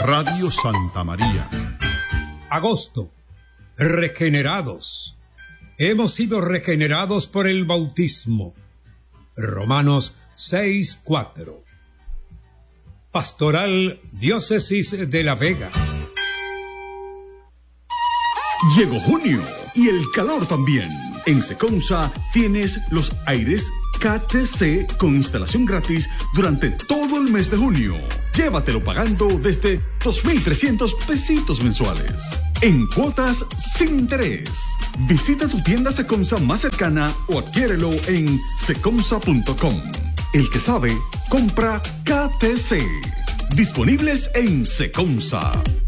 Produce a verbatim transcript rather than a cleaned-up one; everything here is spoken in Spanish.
Radio Santa María. Agosto. Regenerados. Hemos sido regenerados por el bautismo. Romanos seis cuatro. Pastoral Diócesis de La Vega. Llegó junio y el calor también. En Seconsa tienes los aires K T C con instalación gratis durante todo el mes de junio. Llévatelo pagando desde dos mil trescientos pesitos mensuales. En cuotas sin interés. Visita tu tienda Seconsa más cercana o adquiérelo en seconsa punto com. El que sabe, compra K T C. Disponibles en Seconsa.